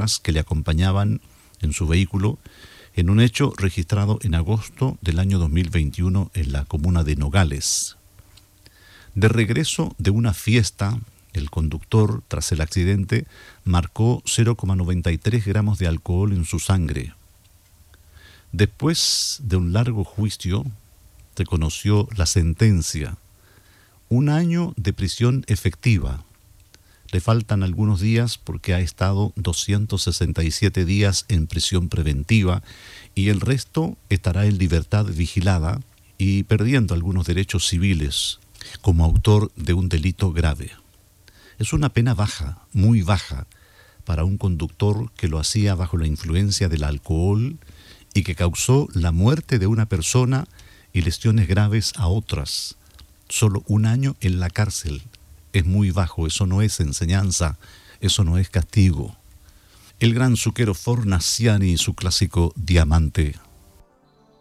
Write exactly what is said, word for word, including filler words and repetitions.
otras que le acompañaban en su vehículo en un hecho registrado en agosto del año dos mil veintiuno en la comuna de Nogales. De regreso de una fiesta, el conductor, tras el accidente, marcó cero coma noventa y tres gramos de alcohol en su sangre. Después de un largo juicio, se conoció la sentencia: un año de prisión efectiva. Le faltan algunos días porque ha estado doscientos sesenta y siete días en prisión preventiva y el resto estará en libertad vigilada y perdiendo algunos derechos civiles como autor de un delito grave. Es una pena baja, muy baja, para un conductor que lo hacía bajo la influencia del alcohol y que causó la muerte de una persona y lesiones graves a otras. Solo un año en la cárcel. Es muy bajo, eso no es enseñanza, eso no es castigo. El gran zuquero Fornaciani y su clásico Diamante.